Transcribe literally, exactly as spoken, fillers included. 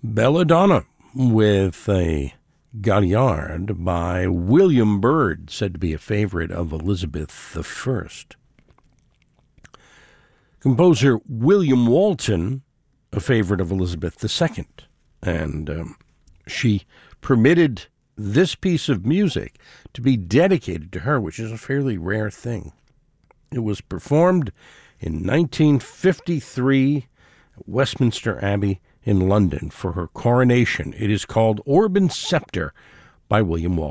Belladonna with a Galliard by William Byrd, said to be a favorite of Elizabeth the First. Composer William Walton, a favorite of Elizabeth the Second, and um, she permitted this piece of music to be dedicated to her, which is a fairly rare thing. It was performed in nineteen fifty-three at Westminster Abbey in London for her coronation. It is called Orb and Scepter by William Walton.